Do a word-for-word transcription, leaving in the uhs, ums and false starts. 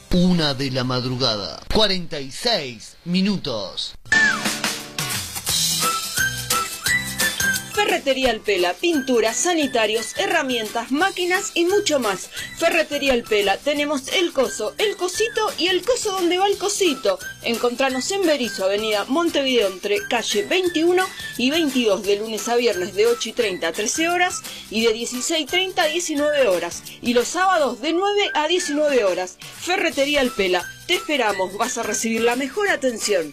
Una de la madrugada, cuarenta y seis minutos. Ferretería El Pela, pinturas, sanitarios, herramientas, máquinas y mucho más. Ferretería El Pela, tenemos el coso, el cosito y el coso donde va el cosito. Encontranos en Berizo, avenida Montevideo, entre calle veintiuno y veintidós, de lunes a viernes de ocho y treinta a trece horas y de dieciséis y treinta a diecinueve horas. Y los sábados de nueve a diecinueve horas. Ferretería El Pela, te esperamos, vas a recibir la mejor atención.